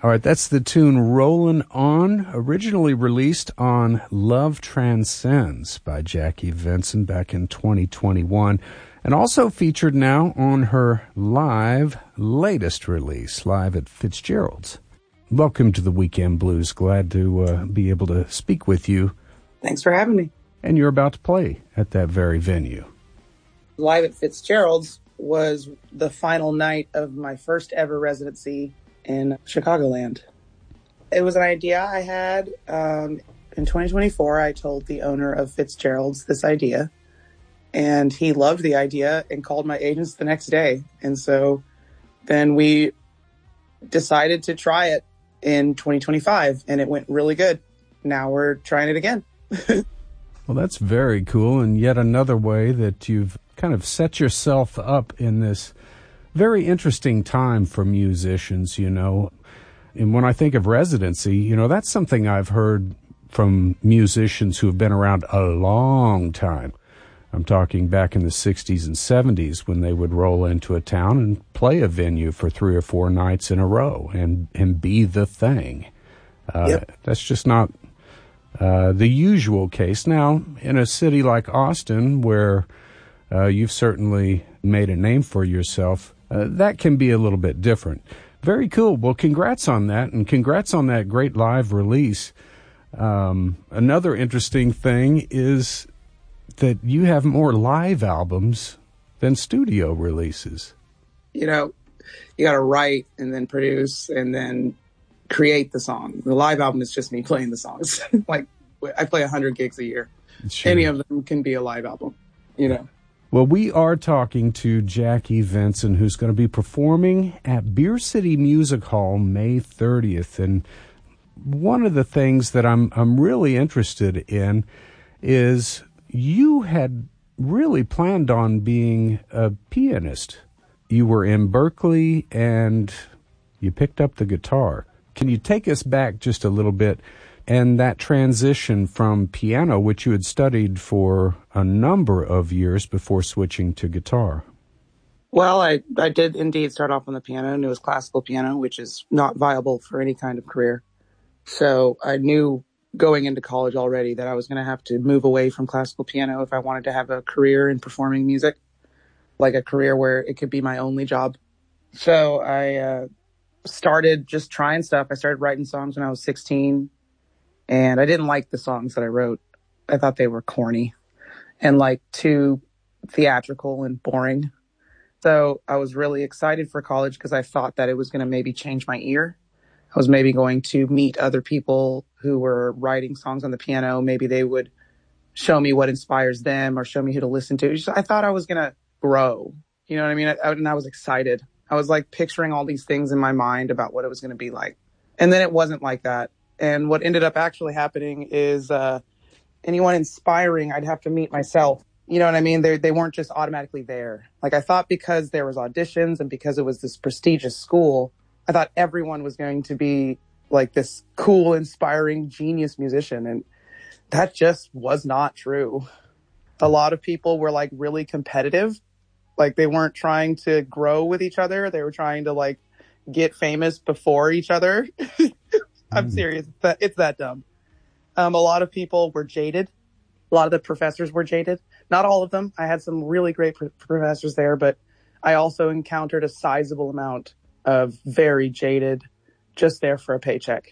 All right, that's the tune Rollin' On, originally released on Love Transcends by Jackie Venson back in 2021, and also featured now on her latest release, live at Fitzgerald's. Welcome to the Weekend Blues. Glad to be able to speak with you. Thanks for having me. And you're about to play at that very venue. Live at Fitzgerald's was the final night of my first ever residency in Chicagoland. It was an idea I had in 2024. I told the owner of Fitzgerald's this idea, and he loved the idea and called my agents the next day. And so then we decided to try it in 2025, and it went really good. Now we're trying it again. Well, that's very cool, and yet another way that you've kind of set yourself up in this very interesting time for musicians, you know. And when I think of residency, you know, that's something I've heard from musicians who have been around a long time. I'm talking back in the 60s and 70s when they would roll into a town and play a venue for 3 or 4 nights in a row and be the thing. Yep. That's just not the usual case. Now, in a city like Austin, where you've certainly made a name for yourself, that can be a little bit different. Very cool. Well, congrats on that, and congrats on that great live release. Another interesting thing is that you have more live albums than studio releases. You know, you got to write and then produce and then create the song. The live album is just me playing the songs. Like, I play 100 gigs a year. Sure. Any of them can be a live album, you know. Well, we are talking to Jackie Venson, who's going to be performing at Beer City Music Hall May 30th. And one of the things that I'm really interested in is you had really planned on being a pianist. You were in Berklee and you picked up the guitar. Can you take us back just a little bit and that transition from piano, which you had studied for a number of years before switching to guitar? Well, I did indeed start off on the piano, and it was classical piano, which is not viable for any kind of career. So I knew going into college already that I was going to have to move away from classical piano if I wanted to have a career in performing music, like a career where it could be my only job. So I started just trying stuff. I started writing songs when I was 16. And I didn't like the songs that I wrote. I thought they were corny and like too theatrical and boring. So I was really excited for college because I thought that it was going to maybe change my ear. I was maybe going to meet other people who were writing songs on the piano. Maybe they would show me what inspires them or show me who to listen to. I thought I was going to grow. You know what I mean? And I was excited. I was like picturing all these things in my mind about what it was going to be like. And then it wasn't like that. And what ended up actually happening is anyone inspiring, I'd have to meet myself. You know what I mean? They weren't just automatically there. Like I thought because there was auditions and because it was this prestigious school, I thought everyone was going to be like this cool, inspiring, genius musician. And that just was not true. A lot of people were like really competitive. Like they weren't trying to grow with each other. They were trying to like get famous before each other. I'm serious. It's that dumb. A lot of people were jaded. A lot of the professors were jaded. Not all of them. I had some really great professors there, but I also encountered a sizable amount of very jaded, just there for a paycheck.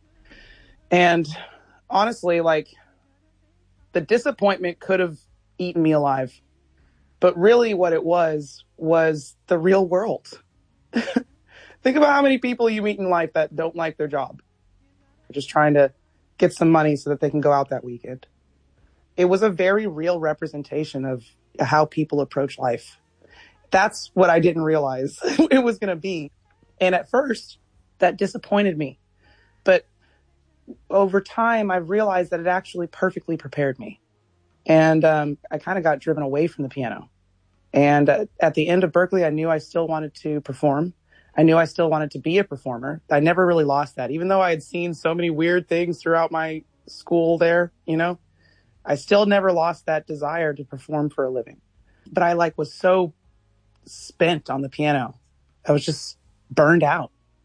And honestly, like the disappointment could have eaten me alive. But really what it was the real world. Think about how many people you meet in life that don't like their job. Just trying to get some money so that they can go out that weekend. It was a very real representation of how people approach life. That's what I didn't realize it was going to be. And at first, that disappointed me. But over time, I've realized that it actually perfectly prepared me. And I kind of got driven away from the piano. And at the end of Berklee, I knew I still wanted to perform. I knew I still wanted to be a performer. I never really lost that. Even though I had seen so many weird things throughout my school there, you know, I still never lost that desire to perform for a living. But I was so spent on the piano. I was just burned out.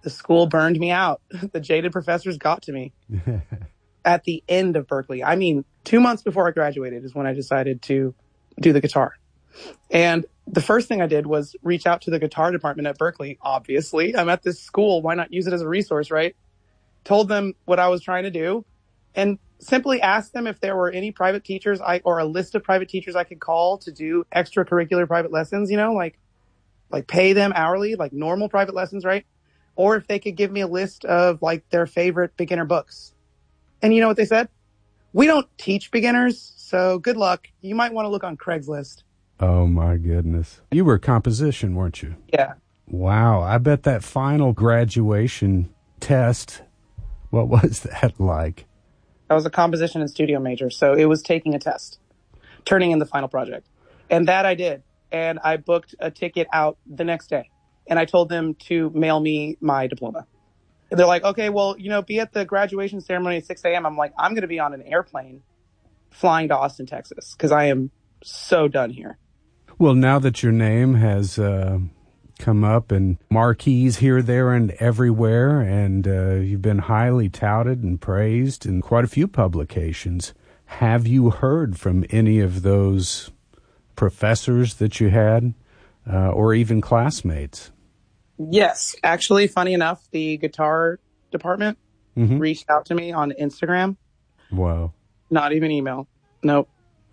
The school burned me out. The jaded professors got to me at the end of Berklee. I mean, 2 months before I graduated is when I decided to do the guitar. And the first thing I did was reach out to the guitar department at Berklee. Obviously, I'm at this school. Why not use it as a resource, right? Told them what I was trying to do and simply asked them if there were any private teachers or a list of private teachers I could call to do extracurricular private lessons, you know, like pay them hourly, like normal private lessons, right? Or if they could give me a list of like their favorite beginner books. And you know what they said? We don't teach beginners, so good luck. You might want to look on Craigslist. Oh, my goodness. You were composition, weren't you? Yeah. Wow. I bet that final graduation test, what was that like? I was a composition and studio major, so it was taking a test, turning in the final project. And that I did. And I booked a ticket out the next day. And I told them to mail me my diploma. And they're like, okay, well, you know, be at the graduation ceremony at 6 a.m. I'm like, I'm going to be on an airplane flying to Austin, Texas, because I am so done here. Well, now that your name has come up in marquees here, there, and everywhere, and you've been highly touted and praised in quite a few publications, have you heard from any of those professors that you had or even classmates? Yes. Actually, funny enough, the guitar department reached out to me on Instagram. Wow. Not even email. Nope.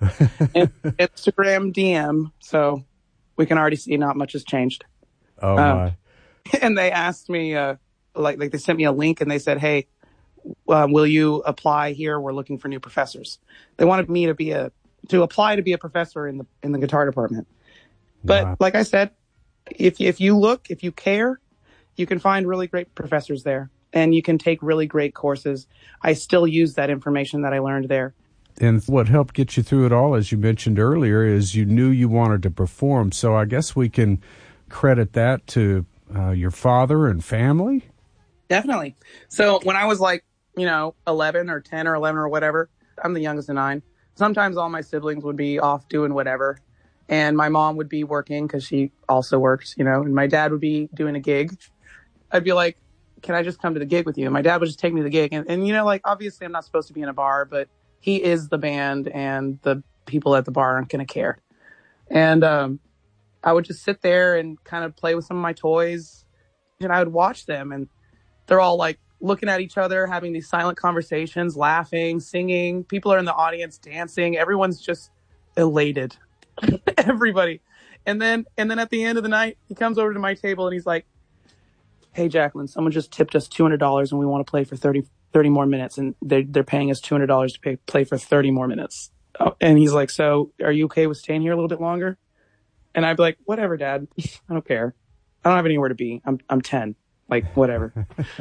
Instagram DM. So we can already see not much has changed. Oh, my. And they asked me, like they sent me a link and they said, hey, will you apply here? We're looking for new professors. They wanted me to apply to be a professor in the guitar department. But wow. Like I said, if you look, if you care, you can find really great professors there and you can take really great courses. I still use that information that I learned there. And what helped get you through it all, as you mentioned earlier, is you knew you wanted to perform. So I guess we can credit that to your father and family? Definitely. So when I was like, 11 or 10 or 11 or whatever, I'm the youngest of 9. Sometimes all my siblings would be off doing whatever. And my mom would be working because she also works, and my dad would be doing a gig. I'd be like, can I just come to the gig with you? And my dad would just take me to the gig. And like, obviously I'm not supposed to be in a bar, but he is the band and the people at the bar aren't going to care. And I would just sit there and kind of play with some of my toys and I would watch them and they're all like looking at each other, having these silent conversations, laughing, singing. People are in the audience dancing. Everyone's just elated. Everybody. And then at the end of the night, he comes over to my table and he's like, hey, Jacqueline, someone just tipped us $200 and we want to play for 30 more minutes. And they're paying us $200 to play for 30 more minutes. Oh, and he's like, so are you okay with staying here a little bit longer? And I'd be like, whatever, Dad. I don't care. I don't have anywhere to be. I'm 10. Like, whatever.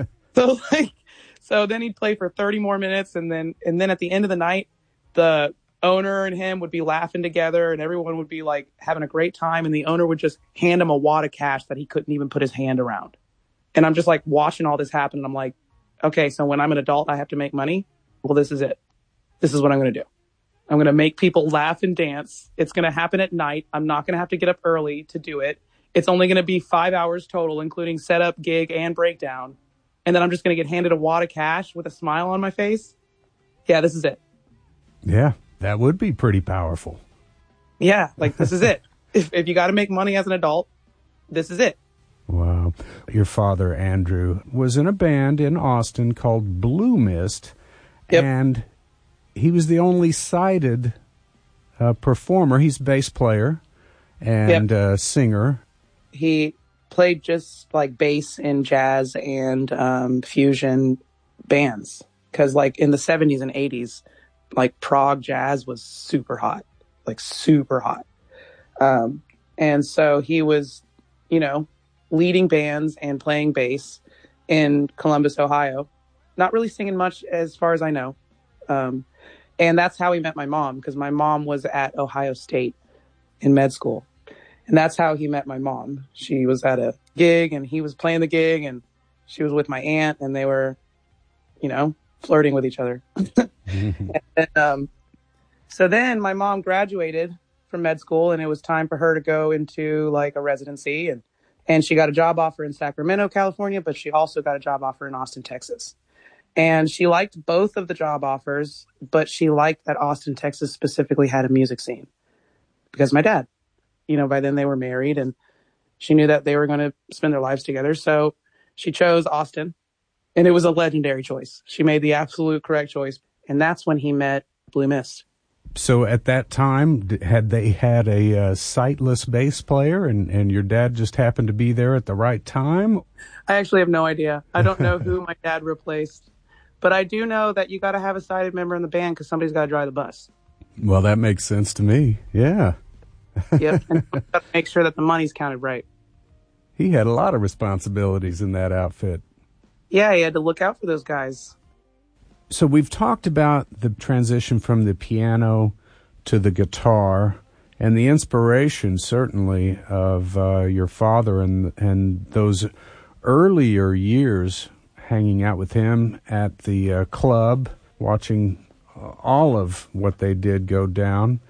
So then he'd play for 30 more minutes. And then at the end of the night, the owner and him would be laughing together and everyone would be like having a great time. And the owner would just hand him a wad of cash that he couldn't even put his hand around. And I'm just like watching all this happen. And I'm like, okay, so when I'm an adult, I have to make money. Well, this is it. This is what I'm going to do. I'm going to make people laugh and dance. It's going to happen at night. I'm not going to have to get up early to do it. It's only going to be 5 hours total, including setup, gig, and breakdown. And then I'm just going to get handed a wad of cash with a smile on my face. Yeah, this is it. Yeah, that would be pretty powerful. Yeah, like this is it. If you got to make money as an adult, this is it. Wow. Your father, Andrew, was in a band in Austin called Blue Mist. Yep. And he was the only sighted performer. He's a bass player and singer. He played just like bass in jazz and fusion bands. Because like in the 70s and 80s, like prog jazz was super hot. Like super hot. And so he was, leading bands and playing bass in Columbus, Ohio. Not really singing much as far as I know. And that's how he met my mom, because my mom was at Ohio State in med school. And that's how he met my mom. She was at a gig and he was playing the gig and she was with my aunt and they were, flirting with each other. And, so then my mom graduated from med school and it was time for her to go into like a residency. And And she got a job offer in Sacramento, California, but she also got a job offer in Austin, Texas. And she liked both of the job offers, but she liked that Austin, Texas specifically had a music scene because my dad, by then they were married and she knew that they were going to spend their lives together. So she chose Austin, and it was a legendary choice. She made the absolute correct choice. And that's when he met Blue Mist. So at that time, had they had a sightless bass player and your dad just happened to be there at the right time? I actually have no idea. I don't know who my dad replaced. But I do know that you got to have a sighted member in the band because somebody's got to drive the bus. Well, that makes sense to me. Yeah. Yep. And you got to make sure that the money's counted right. He had a lot of responsibilities in that outfit. Yeah, he had to look out for those guys. So we've talked about the transition from the piano to the guitar and the inspiration, certainly, of your father and those earlier years hanging out with him at the club, watching all of what they did go down.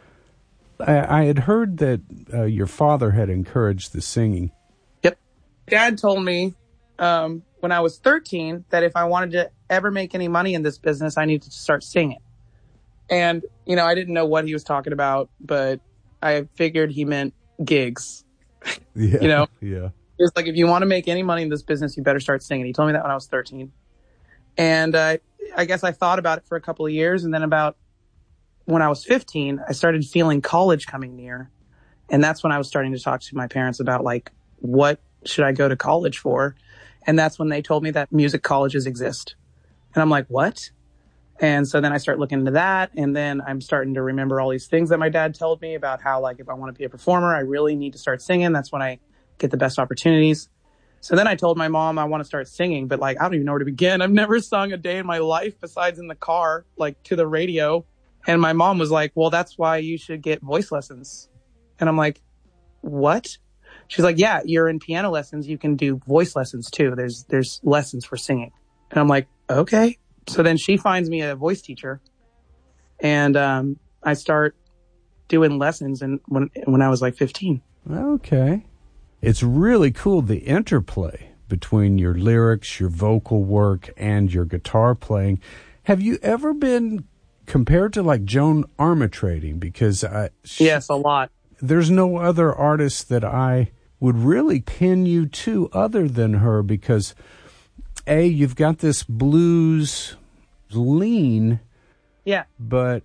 I had heard that your father had encouraged the singing. Yep. Dad told me when I was 13 that if I wanted to ever make any money in this business, I needed to start singing. And, I didn't know what he was talking about, but I figured he meant gigs. Yeah. Yeah. It's like, if you want to make any money in this business, you better start singing. He told me that when I was 13. And I guess I thought about it for a couple of years. And then about when I was 15, I started feeling college coming near. And that's when I was starting to talk to my parents about, like, what should I go to college for? And that's when they told me that music colleges exist. And I'm like, what? And so then I start looking into that. And then I'm starting to remember all these things that my dad told me about how, like, if I want to be a performer, I really need to start singing. That's when I get the best opportunities. So then I told my mom I want to start singing, but, like, I don't even know where to begin. I've never sung a day in my life besides in the car, like, to the radio. And my mom was like, well, that's why you should get voice lessons. And I'm like, what? She's like, yeah, you're in piano lessons. You can do voice lessons too. There's lessons for singing. And I'm like, okay. So then she finds me a voice teacher, and I start doing lessons when I was like 15. Okay. It's really cool, the interplay between your lyrics, your vocal work, and your guitar playing. Have you ever been compared to, like, Joan Armatrading? Because yes, a lot. There's no other artist that I would really pin you to other than her, because you've got this blues lean, yeah, but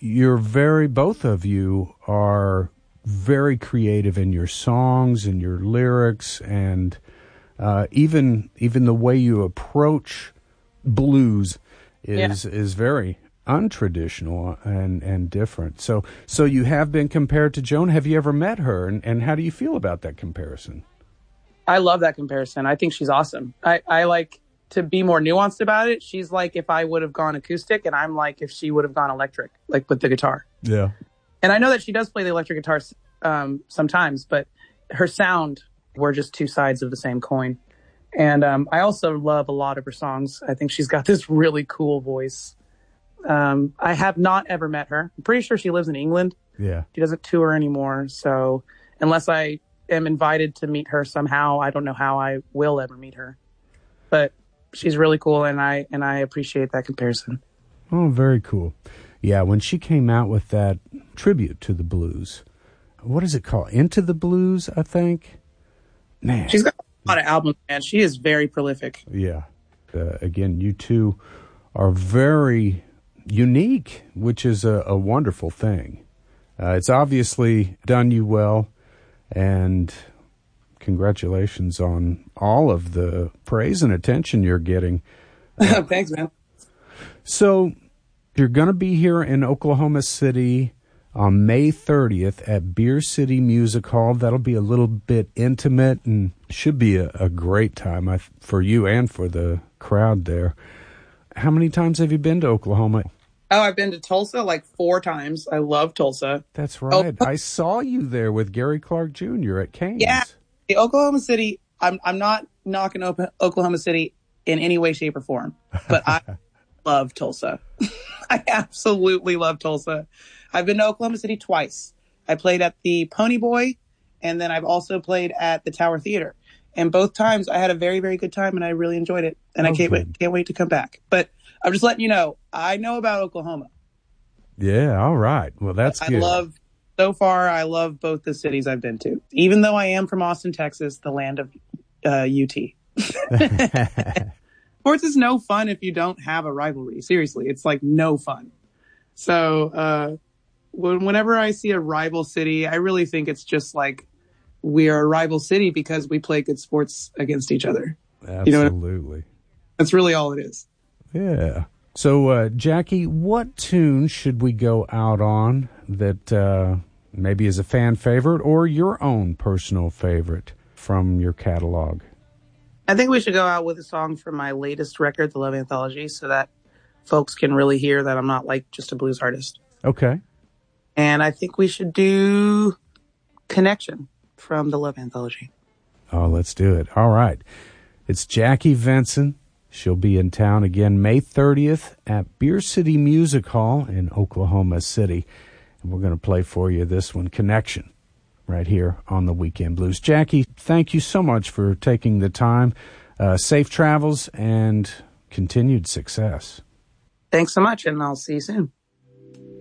both of you are very creative in your songs and your lyrics, and even the way you approach blues is very untraditional and different. So you have been compared to Joan. Have you ever met her, and how do you feel about that comparison? I love that comparison. I think she's awesome. I like to be more nuanced about it. She's like if I would have gone acoustic, and I'm like if she would have gone electric, like with the guitar. Yeah. And I know that she does play the electric guitar sometimes, but her sound, we're just two sides of the same coin. And I also love a lot of her songs. I think she's got this really cool voice. I have not ever met her. I'm pretty sure she lives in England. Yeah. She doesn't tour anymore. So unless I am invited to meet her somehow, I don't know how I will ever meet her. But she's really cool, and I appreciate that comparison. Oh, very cool. Yeah, when she came out with that tribute to the blues, what is it called? Into the Blues, I think? Man. She's got a lot of albums, man. She is very prolific. Yeah. Again, you two are very unique, which is a wonderful thing. It's obviously done you well, and congratulations on all of the praise and attention you're getting. Thanks, man. So you're going to be here in Oklahoma City on May 30th at Beer City Music Hall. That'll be a little bit intimate and should be a great time for you and for the crowd there. How many times have you been to Oklahoma? Oh, I've been to Tulsa like 4 times. I love Tulsa. That's right. I saw you there with Gary Clark Jr. at Cain's. Yeah. Oklahoma City, I'm not knocking Oklahoma City in any way, shape, or form, but I love Tulsa. I absolutely love Tulsa. I've been to Oklahoma City twice. I played at the Pony Boy And then I've also played at the Tower Theater. And both times I had a very, very good time and I really enjoyed it. And I can't wait to come back. But I'm just letting you know, I know about Oklahoma. Yeah, all right. Well, that's good. I love both the cities I've been to. Even though I am from Austin, Texas, the land of UT. Sports is no fun if you don't have a rivalry. Seriously, it's like no fun. So whenever I see a rival city, I really think it's just like we are a rival city because we play good sports against each other. Absolutely. That's really all it is. Yeah. So, Jackie, what tune should we go out on that maybe is a fan favorite or your own personal favorite from your catalog? I think we should go out with a song from my latest record, The Love Anthology, so that folks can really hear that I'm not like just a blues artist. Okay. And I think we should do Connection from The Love Anthology. Oh, let's do it. All right. It's Jackie Venson. She'll be in town again May 30th at Beer City Music Hall in Oklahoma City. And we're going to play for you this one, Connection, right here on the Weekend Blues. Jackie, thank you so much for taking the time. Safe travels and continued success. Thanks so much, and I'll see you soon.